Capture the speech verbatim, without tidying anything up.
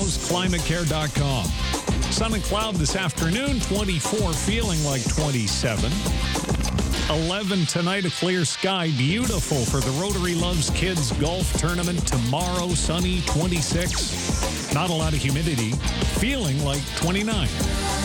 loves climate care dot com. Sun and cloud this afternoon, twenty-four, feeling like twenty-seven. eleven tonight, a clear sky, beautiful for the Rotary Loves Kids Golf Tournament. Tomorrow, sunny, twenty-six. Not a lot of humidity, feeling like twenty-nine.